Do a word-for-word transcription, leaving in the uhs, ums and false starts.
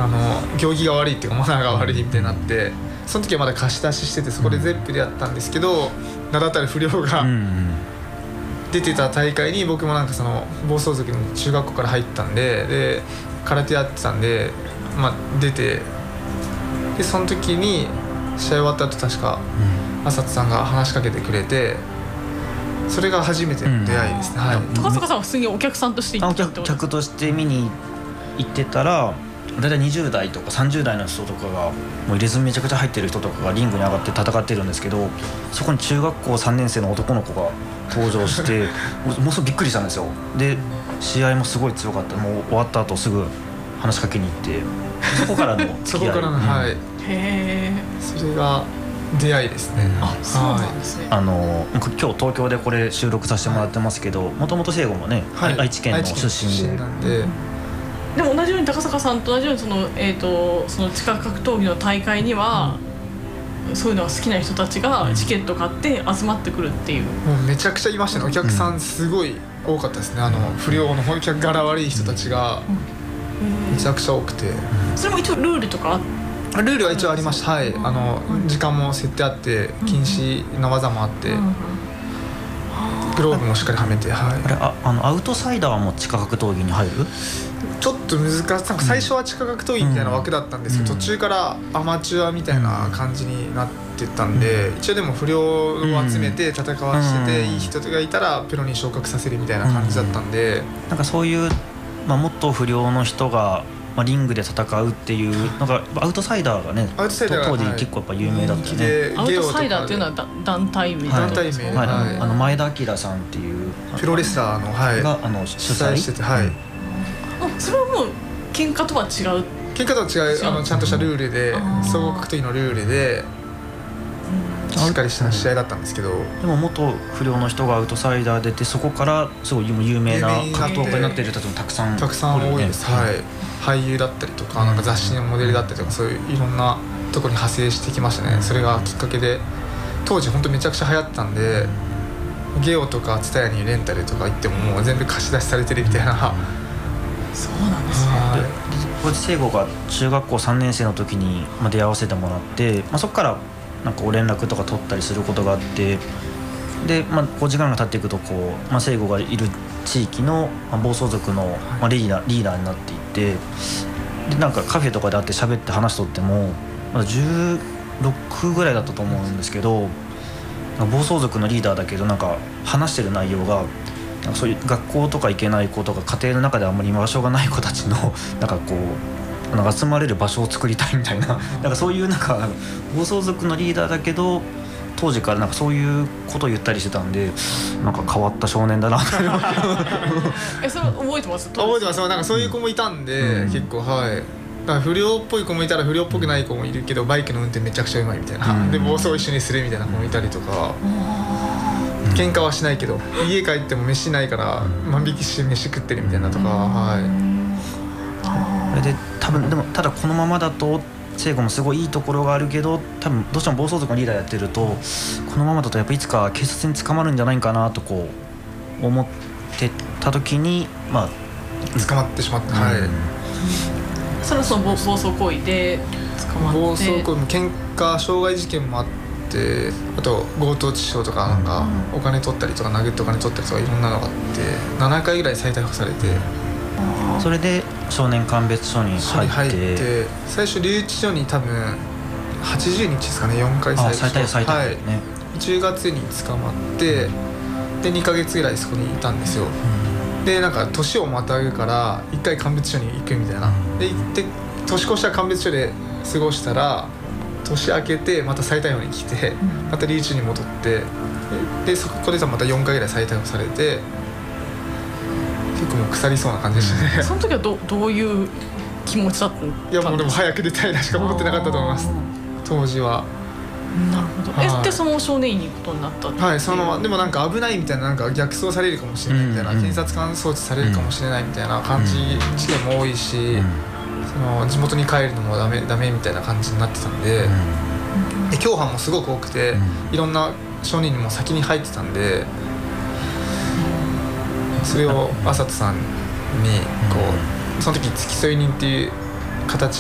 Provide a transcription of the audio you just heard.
あの行儀が悪いっていうかマナーが悪いみたいになって、その時はまだ貸し出ししててそこでゼップでやったんですけど、名だたる不良が出てた大会に僕もなんかその暴走族の中学校から入ったんで、で空手やってたんで、まあ、出て、でその時に試合終わった後確か浅田さんが話しかけてくれて、それが初めての出会いですね、うん、はい。 高坂さんは普通にお客さんとして行ったってことですか？ 客として見に行ってたら、だいたいにじゅう代とかさんじゅう代の人とかがもう入れ墨めちゃくちゃ入ってる人とかがリングに上がって戦ってるんですけど、そこに中学校さんねん生の男の子が登場してもうすぐびっくりしたんですよ。で試合もすごい強かった。もう終わった後すぐ話しかけに行って、そこからの付き合いそこからの、はい、 へえ。 それが出会いですね。 あ、そうなんですね。 あの今日東京でこれ収録させてもらってますけど、もともと聖吾もね、はい、愛知県の出身で、 なんで、 でも同じように高坂さんと同じようにその、えー、とその地下格闘技の大会には、うん、そういうのが好きな人たちがチケット買って集まってくるっていう、 もうめちゃくちゃいましたね。お客さんすごい多かったですね。あの不良の本客柄悪い人たちがめちゃくちゃ多くて、 それも一応ルールとかあって、 ルールは一応ありました。はい、あの時間も設定あって禁止な技もあって、グローブもしっかりはめて、はい、 あれああのアウトサイダーも地下格闘技に入る？ ちょっと難しい。なんか最初は地下格闘技みたいな枠だったんですけど、うん、途中からアマチュアみたいな感じになってったんで、うん、一応でも不良を集めて戦わしてて、うん、いい人がいたらプロに昇格させるみたいな感じだったんで、うん、 なんかそういう、まあ、もっと不良の人がまあ、リングで戦うっていうなんかアウトサイダーがね、 アウトサイダーが当時結構やっぱ有名だったね。 アウトサイダーっていうのは団体名、 団体名、 はいはい、あの前田明さんっていうプロレスラーの、はい、 があの主催してて、はい、 あ、それはもう喧嘩とは違う？ 喧嘩とは違う、あのちゃんとしたルールで、総合格闘技のルールでしっかりした試合だったんですけど、 でも元不良の人がアウトサイダー出て、そこからすごい有名な格闘家になっている人たちもたくさん、 たくさん多いです、はい。俳優だったりとか、なんか雑誌のモデルだったりとか、そういういろんなところに派生してきましたね。それがきっかけで、当時本当めちゃくちゃ流行ってたんで、ゲオとかツタヤにレンタルとか行ってももう全部貸し出しされてるみたいな。 そうなんですね。 これ聖吾が中学校さんねん生の時に出会わせてもらって、まあ、そこからなんかお連絡とか取ったりすることがあって、で、まあ、こう時間が経っていくとこう、まあ、聖吾がいる地域の暴走族のまあリーダー、リーダーになっていって、でなんかカフェとかで会って喋って話しとってもまだじゅうろくぐらいだったと思うんですけど、暴走族のリーダーだけどなんか話してる内容がなんかそういう学校とか行けない子とか家庭の中であんまり居場所がない子たちのなんかこうなんか集まれる場所を作りたいみたいな、なんかそういうなんか暴走族のリーダーだけど当時からなんかそういうことを言ったりしてたんで、なんか変わった少年だなとえ、それ覚えてます？ 覚えてます。なんかそういう子もいたんで、うん、結構、はい。だから不良っぽい子もいたら不良っぽくない子もいるけど、バイクの運転めちゃくちゃうまいみたいな、うん、で暴走一緒にするみたいな子もいたりとか、うん、喧嘩はしないけど家帰っても飯ないから万引きして飯食ってるみたいなとか、はい。 で多分でもただこのままだと聖吾もすごいいいところがあるけど、多分どうしても暴走族のリーダーやってるとこのままだとやっぱいつか警察に捕まるんじゃないかなとこう思ってた時に、まあ捕まってしまった、はい。 そろそろ暴走行為で捕まって、 暴走行為も喧嘩傷害事件もあって、あと強盗致傷とかなんかお金取ったりとか殴ってお金取ったりとかいろんなのがあってななかいぐらい再逮捕されて、 それで少年鑑別所に入って、 入って最初留置所に多分はちじゅうにちですかね、よんかい再逮捕、 再逮捕、はい、 じゅうがつに捕まってでにかげつぐらいそこにいたんですよ、うん、でなんか年をまたぐからいっかい鑑別所に行くみたいなで行って年越しは鑑別所で過ごしたら年明けてまた再逮捕に来てまた留置に戻ってでそこでまたよんかいぐらい再逮捕されて結構もう腐りそうな感じでしたね。 その時は ど, どういう気持ちだったんですか？ いやもうでも早く出たいなしか思ってなかったと思います当時は。 なるほど、はい、えでその少年院に行くことになったってはい、そのでもなんか危ないみたいな、なんか逆走されるかもしれないみたいな、うんうん、検察官送致されるかもしれないみたいな感じ事件も多いし、うん、その地元に帰るのもダメダメみたいな感じになってたんで、うん、で共犯もすごく多くて、うん、いろんな証人にも先に入ってたんで、それを浅田さんにこうその時付き添い人っていう形